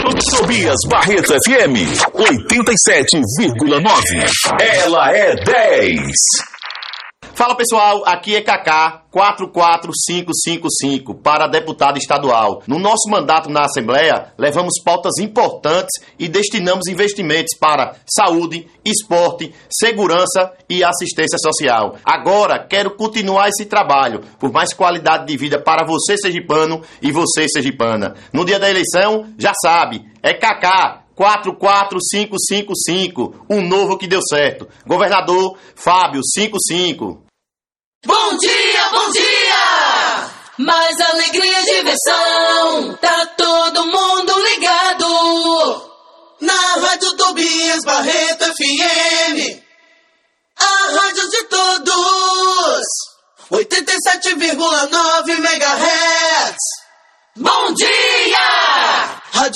Tobias Barreto FM 87,9. Ela é 10. Fala pessoal, aqui é Kaká 44555 para deputado estadual. No nosso mandato na Assembleia, levamos pautas importantes e destinamos investimentos para saúde, esporte, segurança e assistência social. Agora, quero continuar esse trabalho por mais qualidade de vida para você sergipano e você sergipana. No dia da eleição, já sabe, é Kaká 44555, um novo que deu certo. Governador Fábio 55. Bom dia, bom dia! Mais alegria e diversão, tá todo mundo ligado. Na Rádio Tobias Barreto FM, a rádio de todos, 87,9 MHz. Bom dia!